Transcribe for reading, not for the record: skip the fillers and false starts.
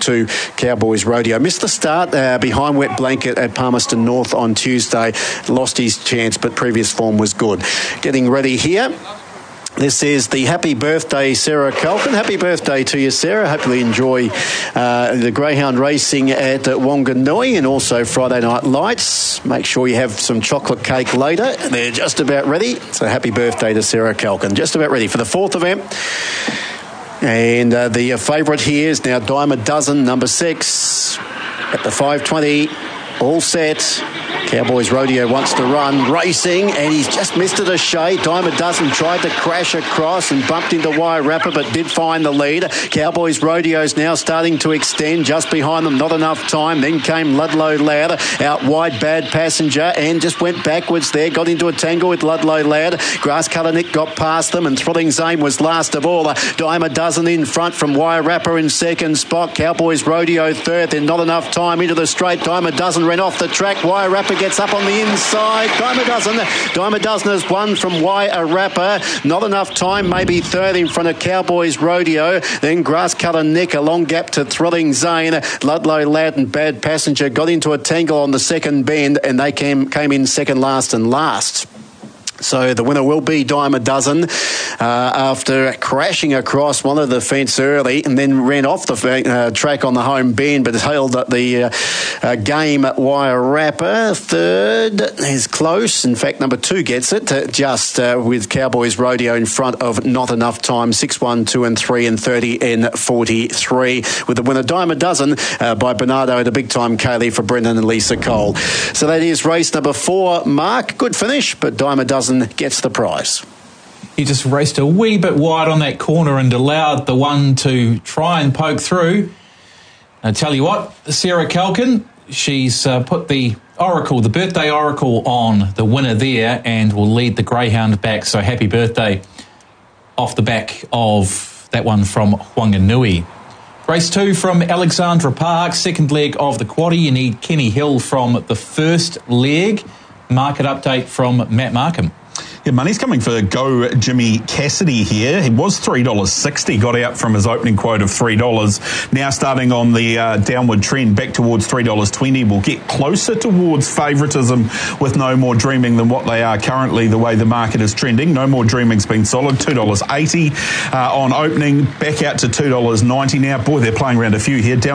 to Cowboys Rodeo. Missed the start behind Wet Blanket at Palmerston North on Tuesday. Lost his chance, but previous form was good. Getting ready here. This is the Happy Birthday Sarah Culkin. Happy birthday to you, Sarah. Hopefully enjoy the greyhound racing at Wanganui and also Friday Night Lights. Make sure you have some chocolate cake later. They're just about ready. So happy birthday to Sarah Culkin. Just about ready for the fourth event. And the favourite here is now Dime a Dozen, number 6 at the 5:20. All set. Cowboys Rodeo wants to run, racing, and he's just missed it a shade. Dime a Dozen tried to crash across and bumped into Wairarapa, but did find the lead. Cowboys Rodeo's now starting to extend just behind them. Not enough time. Then came Ludlow Louder. Out wide, Bad Passenger, and just went backwards there. Got into a tangle with Ludlow Louder. Grass Colour Nick got past them, and Thrilling Zane was last of all. Dime a Dozen in front from Wairarapa in second spot. Cowboys Rodeo third. Then not enough time into the straight. Dime a Dozen ran off the track. Wairarapa gets up on the inside. Dime a Dozen has won from Wairarapa. Not enough time, maybe third in front of Cowboys Rodeo. Then Grass Colour Nick, a long gap to Thrilling Zane. Ludlow Lad and Bad Passenger got into a tangle on the second bend, and they came in second last and last. So the winner will be Dime a Dozen after crashing across one of the fence early and then ran off the track on the home bend, but held up the game at Wairarapa. Third is close. In fact, number 2 gets it just with Cowboys Rodeo in front of Not Enough Time, 6, 1, 2 and 3 and 30 and 43. With the winner Dime a Dozen by Bernardo and a big time Kaylee for Brendan and Lisa Cole. So that is race number 4. Mark, good finish, but Dime a Dozen gets the prize. He just raced a wee bit wide on that corner and allowed the one to try and poke through. I tell you what, Sarah Culkin, she's put the Oracle, the birthday Oracle, on the winner there and will lead the greyhound back. So happy birthday off the back of that one from Wanganui. Race 2 from Alexandra Park, second leg of the quaddie. You need Kenny Hill from the first leg. Market update from Matt Markham. Yeah, money's coming for Go Jimmy Cassidy here. He was $3.60, got out from his opening quote of $3. Now starting on the downward trend back towards $3.20. We'll get closer towards favouritism with No More Dreaming than what they are currently, the way the market is trending. No More Dreaming's been solid, $2.80 on opening, back out to $2.90 now. Boy, they're playing around a few here. Down